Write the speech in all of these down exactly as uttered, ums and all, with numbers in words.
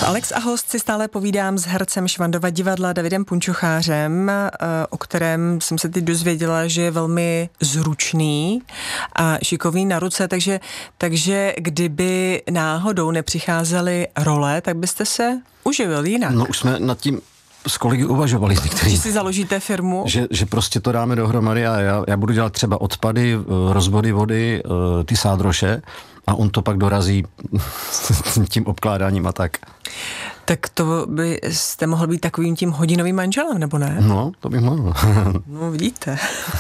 Alex a host si stále povídám s hercem Švandova divadla Davidem Punčochářem, o kterém jsem se teď dozvěděla, že je velmi zručný a šikovný na ruce, takže, takže kdyby náhodou nepřicházely role, tak byste se uživil jinak. No už jsme nad tím s kolegy uvažovali některý. Že si založíte firmu? Že, že prostě to dáme dohromady a já, já budu dělat třeba odpady, rozvody vody, ty sádroše a on to pak dorazí tím obkládáním a tak. Tak to byste mohl být takovým tím hodinovým manželem, nebo ne? No, to bych mohl. No, vidíte.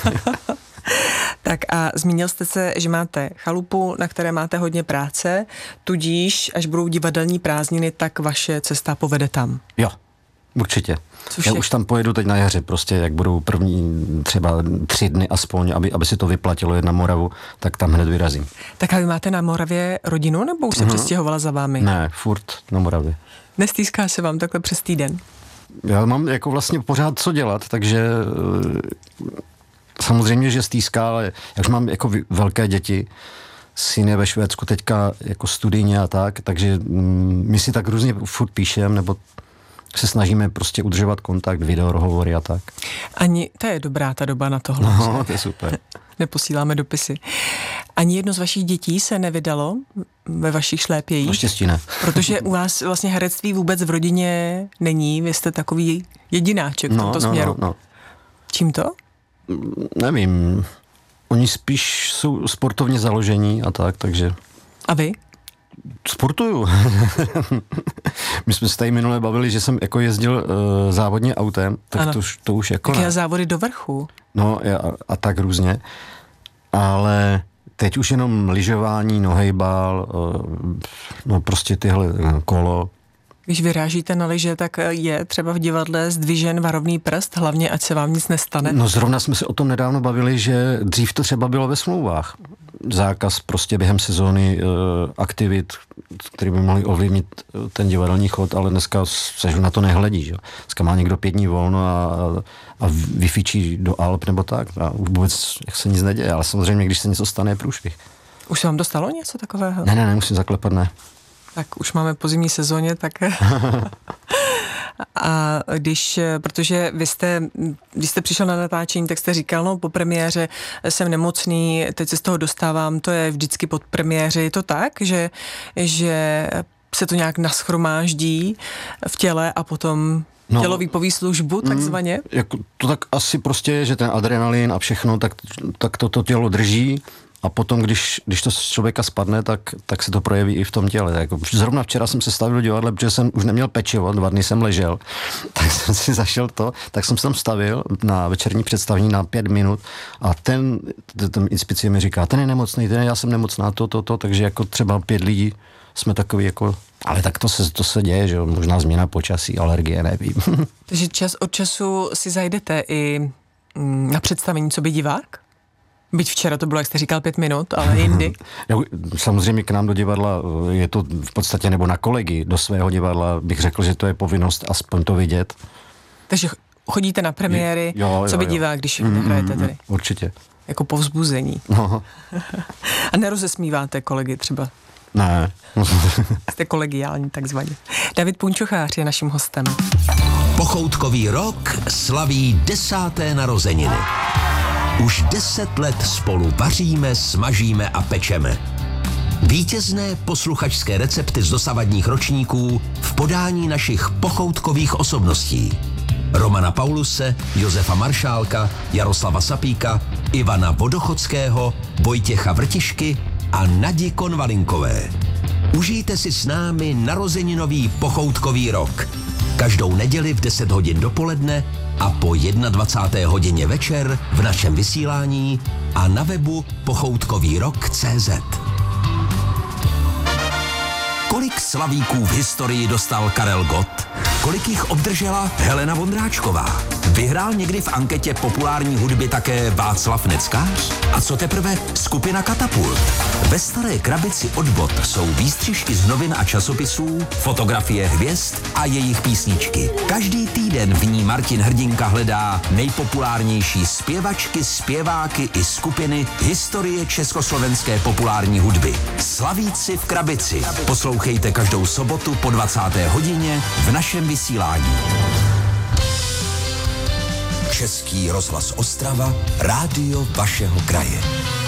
Tak a zmínil jste se, že máte chalupu, na které máte hodně práce, tudíž, až budou divadelní prázdniny, tak vaše cesta povede tam. Jo, určitě. Což Já je... už tam pojedu teď na jaře, prostě jak budou první třeba tři dny aspoň, aby, aby si to vyplatilo jet na Moravu, tak tam hned vyrazím. Tak a vy máte na Moravě rodinu, nebo už se mm-hmm. přestěhovala za vámi? Ne, furt na Moravě. Nestýská se vám takhle přes týden? Já mám jako vlastně pořád co dělat, takže samozřejmě, že stýská, ale jak už mám jako velké děti, syn je ve Švédsku teďka jako studijně a tak, takže my si tak různě furt píšem, nebo se snažíme prostě udržovat kontakt, videohovory a tak. Ani, to je dobrá ta doba na tohle. No, to je super. Neposíláme dopisy. Ani jedno z vašich dětí se nevydalo ve vašich šlépějích? Naštěstí ne. Protože u vás vlastně herectví vůbec v rodině není, vy jste takový jedináček v no, tomto no, směru. No, no. Čím to? Nevím. Oni spíš jsou sportovně založení a tak, takže... A vy? Sportuju. My jsme se tady minule bavili, že jsem jako jezdil uh, závodně autem, tak to, to už jako... Tak já závody do vrchu. No a, a tak různě. Ale teď už jenom lyžování, nohejbal, uh, no prostě tyhle uh, kolo. Když vyrážíte na lyže, tak je třeba v divadle zdvižen varovný prst, hlavně ať se vám nic nestane. No zrovna jsme se o tom nedávno bavili, že dřív to třeba bylo ve smlouvách. Zákaz prostě během sezóny uh, aktivit, které by mohly ovlivnit ten divadelní chod, ale dneska se na to nehledí. Že? Dneska má někdo pět dní volno a, a vyfičí do Alp nebo tak a vůbec jak se nic neděje, ale samozřejmě, když se něco stane, je průšvih. Už se vám dostalo něco takového? Ne, ne, nemusím zaklepat, ne. Tak už máme po zimní sezóně, tak... A když, protože vy jste, když jste přišel na natáčení, tak jste říkal, no po premiéře jsem nemocný, teď se z toho dostávám, to je vždycky pod premiéře. Je to tak, že, že se to nějak naschromáždí v těle a potom no, tělo vypoví službu, takzvaně? Mm, jako, to tak asi prostě je, že ten adrenalin a všechno, tak, tak to, to tělo drží. A potom, když, když to z člověka spadne, tak, tak se to projeví i v tom těle. Jako, zrovna včera jsem se stavil do divadla, protože jsem už neměl pečivo, dva dny jsem ležel, tak jsem si zašel to, tak jsem se tam stavil na večerní představení na pět minut a ten, ten inspicie mi říká, ten je nemocný, ten je, já jsem nemocná, to, to, to, takže jako třeba pět lidí jsme takový jako, ale tak to se, to se děje, že možná změna počasí, alergie, nevím. Takže čas od času si zajdete i na představení Co by divák? Byť včera to bylo, jak jste říkal, pět minut, ale jindy. Samozřejmě k nám do divadla je to v podstatě, nebo na kolegy do svého divadla bych řekl, že to je povinnost aspoň to vidět. Takže chodíte na premiéry, jo, jo, Co by divák, když mm, nehrajete tedy? Určitě. Jako povzbuzení. No. A nerozesmíváte kolegy třeba? Ne. Jste kolegiální takzvaně. David Punčochář je naším hostem. Pochoutkový rok slaví desáté narozeniny. Už deset let spolu vaříme, smažíme a pečeme. Vítězné posluchačské recepty z dosavadních ročníků v podání našich pochoutkových osobností. Romana Pauluse, Josefa Maršálka, Jaroslava Sapíka, Ivana Vodochodského, Vojtěcha Vrtišky a Nadi Konvalinkové. Užijte si s námi narozeninový pochoutkový rok. Každou neděli v deset hodin dopoledne a po dvacáté jedné hodině večer v našem vysílání a na webu pochoutkový rok tečka cé zet. Kolik slavíků v historii dostal Karel Gott? kolik jich obdržela Helena Vondráčková? Vyhrál někdy v anketě populární hudby také Václav Neckář? A co teprve skupina Katapult? Ve Staré krabici od Bot jsou výstřižky z novin a časopisů, fotografie hvězd a jejich písničky. Každý týden v ní Martin Hrdinka hledá nejpopulárnější zpěvačky, zpěváky i skupiny historie československé populární hudby. Slavíci v krabici. Poslouchejte každou sobotu po dvacáté hodině v našem vysílání. Český rozhlas Ostrava, rádio vašeho kraje.